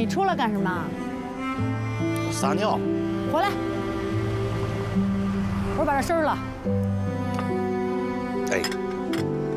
你出来干什么？ 撒尿。 回来！我把这收拾了。 哎。